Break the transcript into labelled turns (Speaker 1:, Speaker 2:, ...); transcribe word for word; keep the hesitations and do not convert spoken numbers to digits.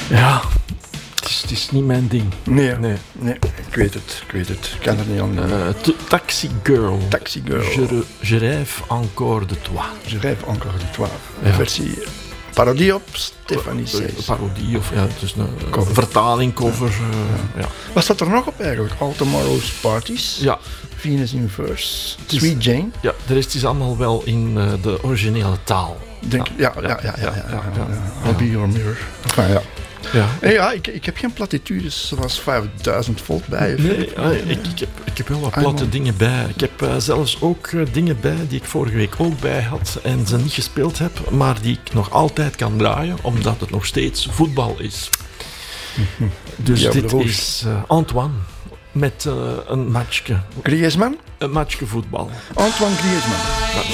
Speaker 1: Ja, het is, het is niet mijn ding.
Speaker 2: Nee,
Speaker 1: Nee.
Speaker 2: nee, ik weet het, ik weet het. Ik kan er niet aan doen.
Speaker 1: Uh, t- Taxi Girl.
Speaker 2: Taxi Girl.
Speaker 1: Je, re- je rêve encore de toi.
Speaker 2: Je rêve encore de toi.
Speaker 1: Ja.
Speaker 2: Versie parodie op Stefanie
Speaker 1: Een
Speaker 2: Seys.
Speaker 1: parodie of ja, het is een
Speaker 2: Cover.
Speaker 1: vertaling, cover. Ja. Ja.
Speaker 2: Wat staat er nog op eigenlijk? All Tomorrow's Parties.
Speaker 1: Ja.
Speaker 2: Venus in Verse.
Speaker 1: is-
Speaker 2: Sweet Jane.
Speaker 1: ja, de rest is allemaal wel in uh, de originele taal.
Speaker 2: Denk, ja, ja, ja, ja, ja, ja,
Speaker 1: ja,
Speaker 2: ja.
Speaker 1: ja.
Speaker 2: I'll be your mirror. Enfin, ja.
Speaker 1: Ja.
Speaker 2: En ja, ik, ik heb geen platitudes zoals vijfduizend volt bij. of
Speaker 1: Nee,
Speaker 2: weet ik
Speaker 1: ah,
Speaker 2: wat.
Speaker 1: ik, ik, heb, ik heb wel wat
Speaker 2: Ah,
Speaker 1: platte
Speaker 2: man.
Speaker 1: dingen bij. Ik heb uh, zelfs ook uh, dingen bij die ik vorige week ook bij had en ze niet gespeeld heb, maar die ik nog altijd kan draaien, omdat het nog steeds voetbal is. Dus
Speaker 2: Diable
Speaker 1: dit
Speaker 2: Rouge.
Speaker 1: is uh, Antoine met uh, een matchje.
Speaker 2: Griezmann?
Speaker 1: Een matchje voetbal.
Speaker 2: Antoine Griezmann.